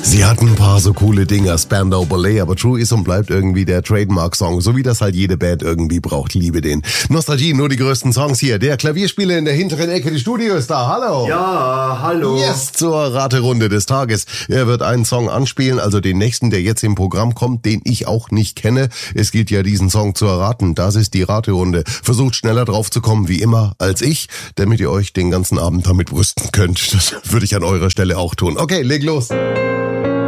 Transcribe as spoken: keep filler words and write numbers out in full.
Sie hatten ein paar so coole Dinger, Spandau Ballet, aber True ist und bleibt irgendwie der Trademark-Song, so wie das halt jede Band irgendwie braucht. Liebe den. Nostalgie, nur die größten Songs hier. Der Klavierspieler in der hinteren Ecke des Studios da. Hallo. Ja, hallo. Yes, zur Raterunde des Tages. Er wird einen Song anspielen, also den nächsten, der jetzt im Programm kommt, den ich auch nicht kenne. Es gilt ja, diesen Song zu erraten. Das ist die Raterunde. Versucht schneller drauf zu kommen, wie immer, als ich, damit ihr euch den ganzen Abend damit brüsten könnt. Das würde ich an eurer Stelle auch tun. Okay, leg los.